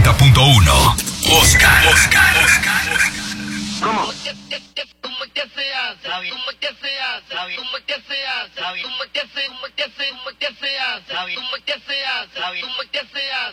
90.1. Oscar. ¿Cómo? ¿Cómo que se hace? ¿Cómo que se hace? ¿Cómo que se hace? ¿Cómo que se hace? ¿Cómo que se hace? ¿Cómo que se hace? ¿Cómo que se hace?